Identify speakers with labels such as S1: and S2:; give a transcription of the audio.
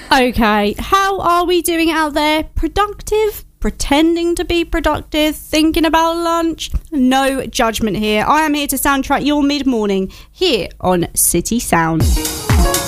S1: Okay, how are we doing out there? Productive? Pretending to be productive? Thinking about lunch? No judgment here. I am here to soundtrack your mid-morning here on City Sound.